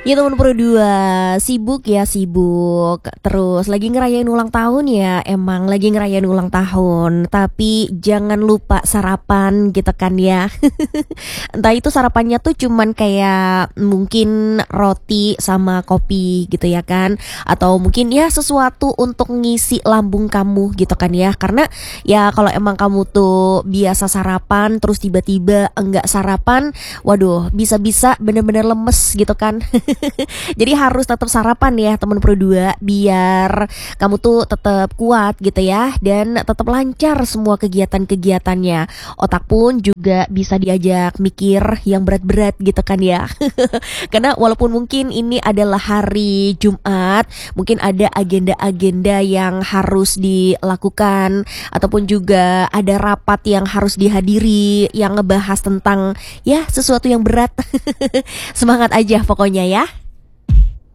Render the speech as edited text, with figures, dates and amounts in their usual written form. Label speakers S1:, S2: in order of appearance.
S1: Ya teman Pro 2, sibuk ya sibuk. Terus lagi ngerayain ulang tahun ya, emang lagi ngerayain ulang tahun. Tapi jangan lupa sarapan gitu kan ya. Entah itu sarapannya tuh cuman kayak mungkin roti sama kopi gitu ya kan. Atau mungkin ya sesuatu untuk ngisi lambung kamu gitu kan ya. Karena ya kalau emang kamu tuh biasa sarapan terus tiba-tiba enggak sarapan, waduh bisa-bisa bener-bener lemes gitu kan. Jadi harus tetap sarapan ya teman Pro 2 biar kamu tuh tetap kuat gitu ya dan tetap lancar semua kegiatan-kegiatannya. Otak pun juga bisa diajak mikir yang berat-berat gitu kan ya. Karena walaupun mungkin ini adalah hari Jumat, mungkin ada agenda-agenda yang harus dilakukan ataupun juga ada rapat yang harus dihadiri yang ngebahas tentang ya sesuatu yang berat. Semangat aja pokoknya ya.